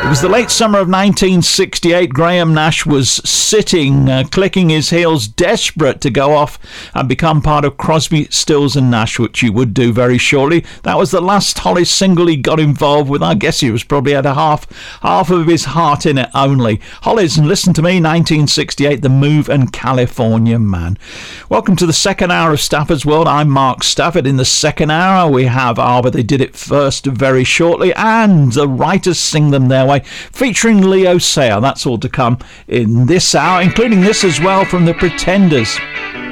It was the late summer of 1968. Graham Nash was sitting, clicking his heels, desperate to go off and become part of Crosby, Stills and Nash, which he would do very shortly. That was the last Hollis single he got involved with. I guess he was probably had half of his heart in it only. Hollis, and Listen to Me, 1968, The Move and California Man. Welcome to the second hour of Stafford's World. I'm Mark Stafford. In the second hour, we have But They Did It First very shortly, and The Writers Sing Them Their Way, featuring Leo Sayer. That's all to come in this hour, including this as well from The Pretenders.